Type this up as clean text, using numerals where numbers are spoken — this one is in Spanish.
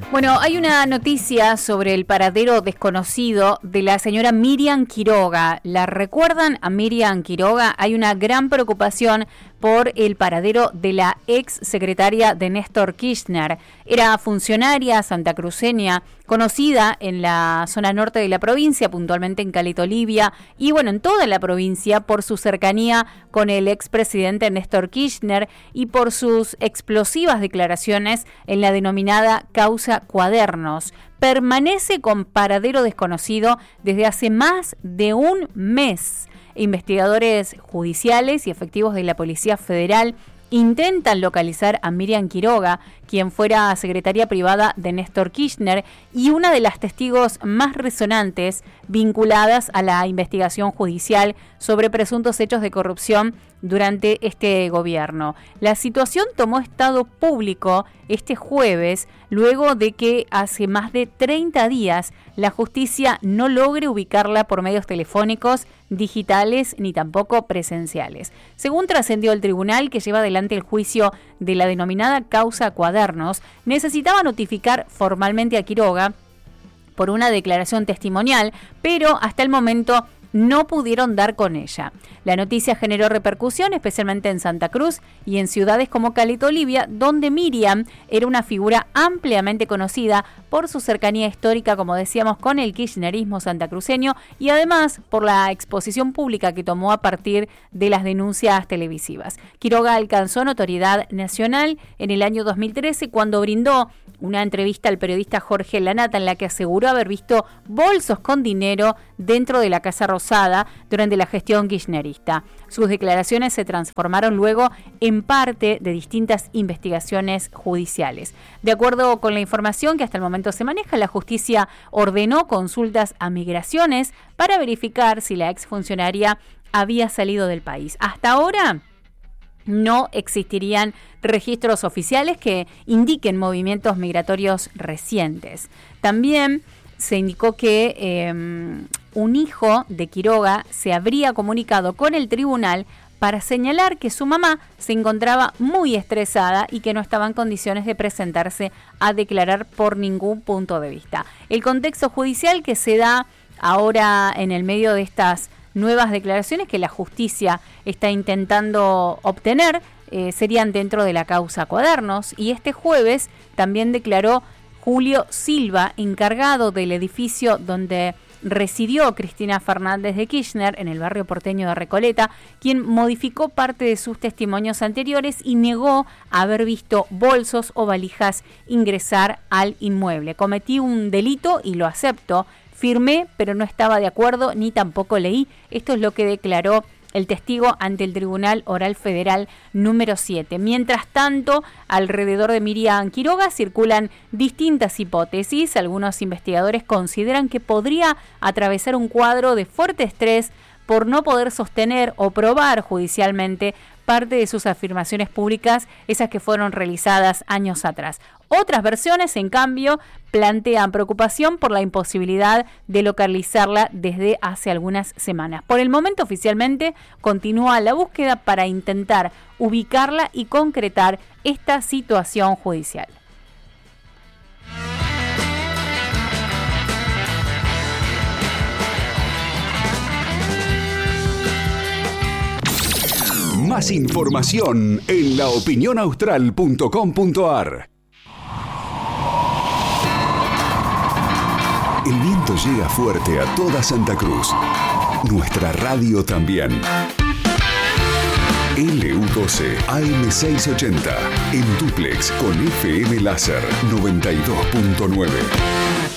Bueno, hay una noticia sobre el paradero desconocido de la señora Miriam Quiroga. ¿La recuerdan a Miriam Quiroga? Hay una gran preocupación por el paradero de la ex secretaria de Néstor Kirchner. Era funcionaria santacruceña, conocida en la zona norte de la provincia, puntualmente en Caleta Olivia, y bueno, en toda la provincia por su cercanía con el expresidente Néstor Kirchner y por sus explosivas declaraciones en la denominada causa Cuadernos. Permanece con paradero desconocido desde hace más de un mes. Investigadores judiciales y efectivos de la Policía Federal intentan localizar a Miriam Quiroga, quien fuera secretaria privada de Néstor Kirchner y una de las testigos más resonantes vinculadas a la investigación judicial sobre presuntos hechos de corrupción durante este gobierno. La situación tomó estado público este jueves, luego de que hace más de 30 días la justicia no logre ubicarla por medios telefónicos, digitales ni tampoco presenciales. Según trascendió el tribunal que lleva adelante el juicio de la denominada causa Cuadernos, necesitaba notificar formalmente a Quiroga por una declaración testimonial, pero hasta el momento no pudieron dar con ella. La noticia generó repercusión, especialmente en Santa Cruz y en ciudades como Caleta Olivia, donde Miriam era una figura ampliamente conocida por su cercanía histórica, como decíamos, con el kirchnerismo santacruceño y además por la exposición pública que tomó a partir de las denuncias televisivas. Quiroga alcanzó notoriedad nacional en el año 2013 cuando brindó una entrevista al periodista Jorge Lanata en la que aseguró haber visto bolsos con dinero dentro de la Casa Rosada durante la gestión kirchnerista. Sus declaraciones se transformaron luego en parte de distintas investigaciones judiciales. De acuerdo con la información que hasta el momento se maneja, la justicia ordenó consultas a Migraciones para verificar si la exfuncionaria había salido del país. Hasta ahora no existirían registros oficiales que indiquen movimientos migratorios recientes. También se indicó que un hijo de Quiroga se habría comunicado con el tribunal para señalar que su mamá se encontraba muy estresada y que no estaba en condiciones de presentarse a declarar por ningún punto de vista. El contexto judicial que se da ahora en el medio de estas nuevas declaraciones que la justicia está intentando obtener serían dentro de la causa Cuadernos, y este jueves también declaró Julio Silva, encargado del edificio donde residió Cristina Fernández de Kirchner en el barrio porteño de Recoleta, quien modificó parte de sus testimonios anteriores y negó haber visto bolsos o valijas ingresar al inmueble. Cometí un delito y lo acepto. Firmé, pero no estaba de acuerdo ni tampoco leí. Esto es lo que declaró el testigo ante el Tribunal Oral Federal número 7. Mientras tanto, alrededor de Miriam Quiroga circulan distintas hipótesis. Algunos investigadores consideran que podría atravesar un cuadro de fuerte estrés por no poder sostener o probar judicialmente parte de sus afirmaciones públicas, esas que fueron realizadas años atrás. Otras versiones, en cambio, plantean preocupación por la imposibilidad de localizarla desde hace algunas semanas. Por el momento, oficialmente, continúa la búsqueda para intentar ubicarla y concretar esta situación judicial. Más información en laopinionaustral.com.ar. El viento llega fuerte a toda Santa Cruz. Nuestra radio también. LU12 AM680 en dúplex con FM láser 92.9.